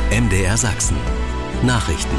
MDR Sachsen. Nachrichten.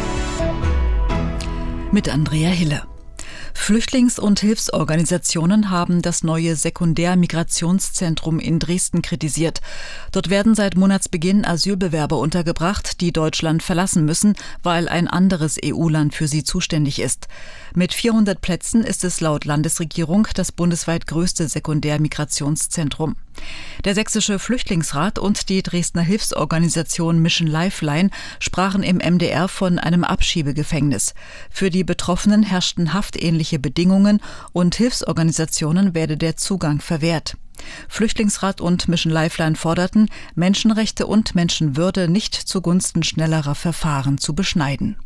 Mit Andrea Hille. Flüchtlings- und Hilfsorganisationen haben das neue Sekundärmigrationszentrum in Dresden kritisiert. Dort werden seit Monatsbeginn Asylbewerber untergebracht, die Deutschland verlassen müssen, weil ein anderes EU-Land für sie zuständig ist. Mit 400 Plätzen ist es laut Landesregierung das bundesweit größte Sekundärmigrationszentrum. Der Sächsische Flüchtlingsrat und die Dresdner Hilfsorganisation Mission Lifeline sprachen im MDR von einem Abschiebegefängnis. Für die Betroffenen herrschten haftähnliche Bedingungen und Hilfsorganisationen werde der Zugang verwehrt. Flüchtlingsrat und Mission Lifeline forderten, Menschenrechte und Menschenwürde nicht zugunsten schnellerer Verfahren zu beschneiden.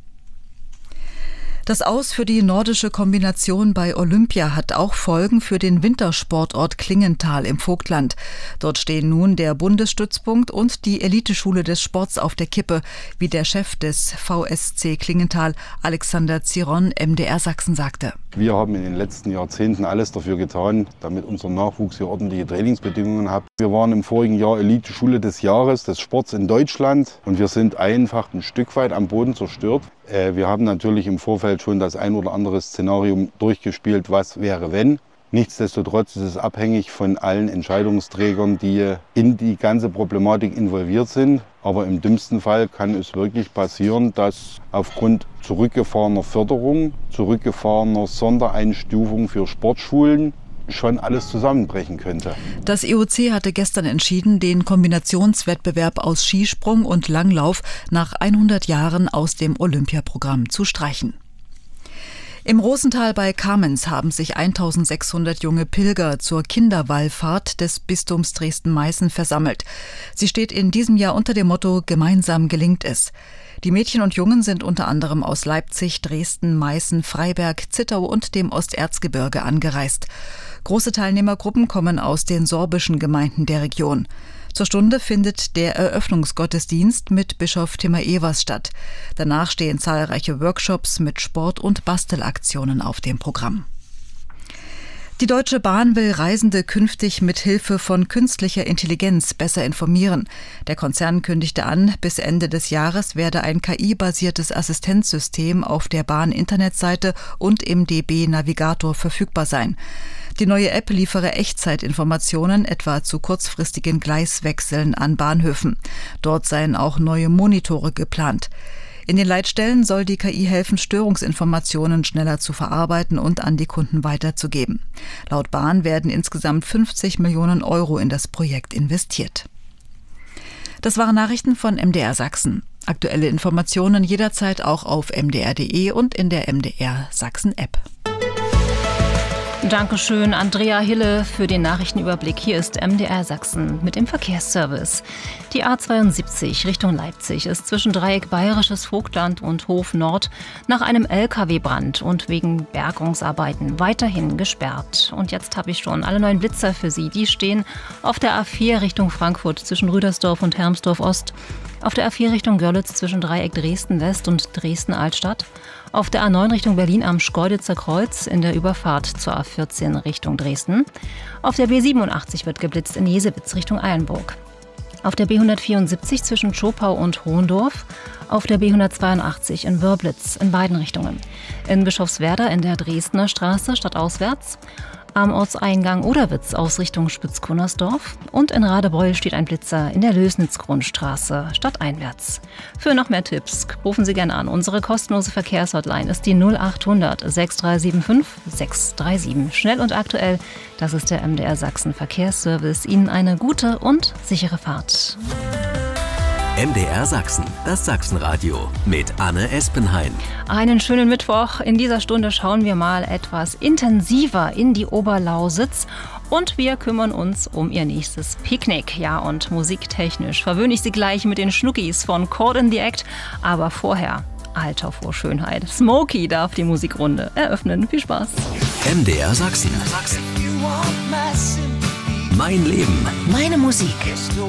Das Aus für die nordische Kombination bei Olympia hat auch Folgen für den Wintersportort Klingenthal im Vogtland. Dort stehen nun der Bundesstützpunkt und die Eliteschule des Sports auf der Kippe, wie der Chef des VSC Klingenthal, Alexander Ziron, MDR Sachsen sagte. Wir haben in den letzten Jahrzehnten alles dafür getan, damit unser Nachwuchs hier ordentliche Trainingsbedingungen hat. Wir waren im vorigen Jahr Eliteschule des Jahres des Sports in Deutschland und wir sind einfach ein Stück weit am Boden zerstört. Wir haben natürlich im Vorfeld schon das ein oder andere Szenario durchgespielt, was wäre wenn. Nichtsdestotrotz ist es abhängig von allen Entscheidungsträgern, die in die ganze Problematik involviert sind. Aber im dümmsten Fall kann es wirklich passieren, dass aufgrund zurückgefahrener Förderung, zurückgefahrener Sondereinstufung für Sportschulen schon alles zusammenbrechen könnte. Das IOC hatte gestern entschieden, den Kombinationswettbewerb aus Skisprung und Langlauf nach 100 Jahren aus dem Olympiaprogramm zu streichen. Im Rosental bei Kamenz haben sich 1600 junge Pilger zur Kinderwallfahrt des Bistums Dresden-Meißen versammelt. Sie steht in diesem Jahr unter dem Motto »Gemeinsam gelingt es«. Die Mädchen und Jungen sind unter anderem aus Leipzig, Dresden, Meißen, Freiberg, Zittau und dem Osterzgebirge angereist. Große Teilnehmergruppen kommen aus den sorbischen Gemeinden der Region. Zur Stunde findet der Eröffnungsgottesdienst mit Bischof Timmer Evers statt. Danach stehen zahlreiche Workshops mit Sport- und Bastelaktionen auf dem Programm. Die Deutsche Bahn will Reisende künftig mit Hilfe von künstlicher Intelligenz besser informieren. Der Konzern kündigte an, bis Ende des Jahres werde ein KI-basiertes Assistenzsystem auf der Bahn-Internetseite und im DB-Navigator verfügbar sein. Die neue App liefere Echtzeitinformationen, etwa zu kurzfristigen Gleiswechseln an Bahnhöfen. Dort seien auch neue Monitore geplant. In den Leitstellen soll die KI helfen, Störungsinformationen schneller zu verarbeiten und an die Kunden weiterzugeben. Laut Bahn werden insgesamt 50 Millionen Euro in das Projekt investiert. Das waren Nachrichten von MDR Sachsen. Aktuelle Informationen jederzeit auch auf mdr.de und in der MDR Sachsen App. Dankeschön, Andrea Hille, für den Nachrichtenüberblick. Hier ist MDR Sachsen mit dem Verkehrsservice. Die A72 Richtung Leipzig ist zwischen Dreieck Bayerisches Vogtland und Hof Nord nach einem LKW-Brand und wegen Bergungsarbeiten weiterhin gesperrt. Und jetzt habe ich schon alle neuen Blitzer für Sie. Die stehen auf der A4 Richtung Frankfurt zwischen Rüdersdorf und Hermsdorf Ost, auf der A4 Richtung Görlitz zwischen Dreieck Dresden West und Dresden Altstadt, auf der A9 Richtung Berlin am Schkeuditzer Kreuz in der Überfahrt zur A14 Richtung Dresden. Auf der B87 wird geblitzt in Jesewitz Richtung Eilenburg. Auf der B174 zwischen Zschopau und Hohendorf. Auf der B182 in Wörblitz in beiden Richtungen. In Bischofswerda in der Dresdner Straße stadtauswärts. Am Ortseingang Oderwitz aus Richtung Spitzkunnersdorf und in Radebeul steht ein Blitzer in der Lösnitz-Grundstraße stadteinwärts. Für noch mehr Tipps rufen Sie gerne an. Unsere kostenlose Verkehrshotline ist die 0800 6375 637. Schnell und aktuell, das ist der MDR Sachsen Verkehrsservice. Ihnen eine gute und sichere Fahrt. MDR Sachsen, das Sachsenradio mit Anne Espenhain. Einen schönen Mittwoch. In dieser Stunde schauen wir mal etwas intensiver in die Oberlausitz und wir kümmern uns um Ihr nächstes Picknick. Ja, und musiktechnisch verwöhne ich Sie gleich mit den Schnuckis von Chord in the Act. Aber vorher, Alter vor Schönheit. Smokey darf die Musikrunde eröffnen. Viel Spaß. MDR Sachsen. Mein Leben. Meine Musik.